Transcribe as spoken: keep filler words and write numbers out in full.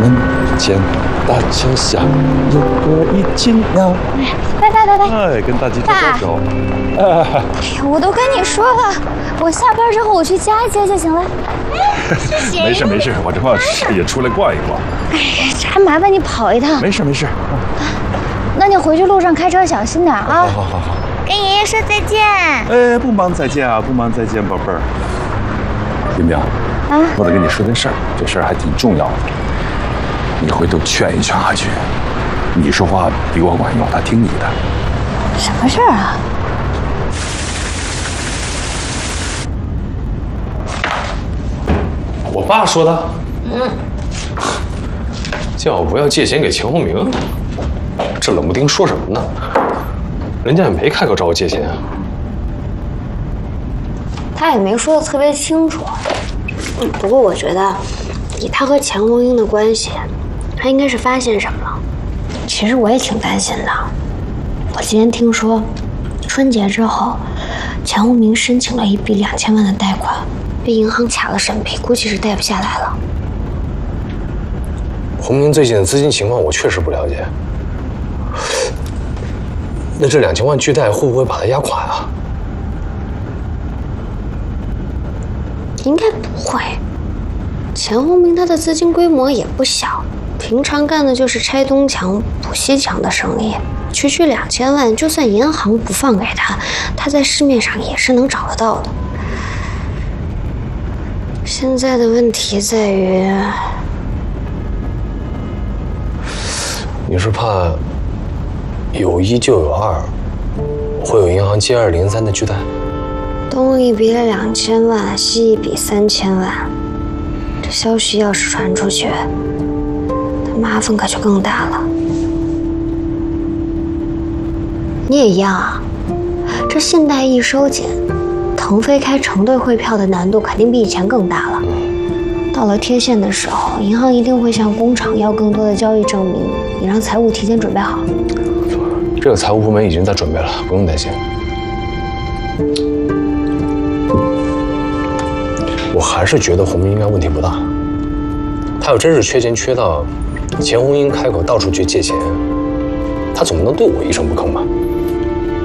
门前大桥下有个一青鸟。 拜拜拜拜！ 哎，跟大吉招招手。哎， 哎呀，我都跟你说了，我下班之后我去加一接就行了。谢谢。 没事没事，我这不也出来逛一逛。 哎呀，这还麻烦你跑一趟。 没事没事。 那你回去路上开车小心点啊！ 好好好好。 跟爷爷说再见。 哎，不忙再见啊，不忙再见，宝贝儿。冰冰，啊，我得跟你说件事儿，这事儿还挺重要的。你回头劝一劝阿菊，你说话比我管用，他听你的。 什么事儿啊？ 我爸说的。嗯。叫我不要借钱给钱鸿明，这冷不丁说什么呢？人家也没开口找我借钱啊。 他也没说的特别清楚。不过我觉得，以他和钱红英的关系，他应该是发现什么了。其实我也挺担心的。我今天听说，春节之后，钱红明申请了一笔两千万的贷款，被银行卡了审批，估计是贷不下来了。 鸿明最近的资金情况我确实不了解。那这两千万巨贷会不会把他压垮啊？ 应该不会。钱鸿明他的资金规模也不小，平常干的就是拆东墙补西墙的生意，区区两千万，就算银行不放给他，他在市面上也是能找得到的。现在的问题在于， 你是怕有一就有二，会有银行接二连三的巨贷？ 东一笔两千万，西一笔三千万，这消息要是传出去，那麻烦可就更大了。你也一样啊，这信贷一收紧，腾飞开承兑汇票的难度肯定比以前更大了。到了贴现的时候，银行一定会向工厂要更多的交易证明，你让财务提前准备好。 这个财务部门已经在准备了，不用担心。我还是觉得鸿明应该问题不大。他要真是缺钱缺到钱红英开口到处去借钱，他总不能对我一声不吭吧？